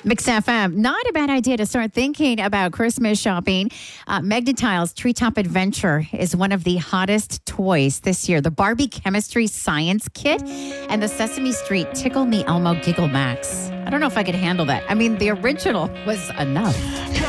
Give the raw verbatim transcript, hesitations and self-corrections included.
Mix F M, not a bad idea to start thinking about Christmas shopping. Uh, Magnetile's Treetop Adventure is one of the hottest toys this year. The Barbie Chemistry Science Kit and the Sesame Street Tickle Me Elmo Giggle Max. I don't know if I could handle that. I mean, the original was enough.